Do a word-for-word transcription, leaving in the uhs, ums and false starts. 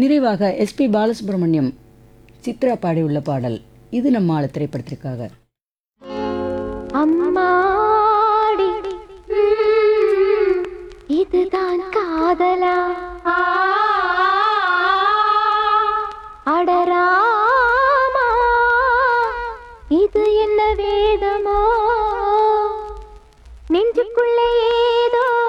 நிறைவாக எஸ்பி பாலசுப்ரமணியம் சித்ரா பாடியுள்ள பாடல் இது நம்ம ஆளு திரைப்படத்திற்காக. அம்மாடி இதுதான் காதலா அடராமா இது என்ன வேதமோ நெஞ்சுக்குள்ளே ஏதோ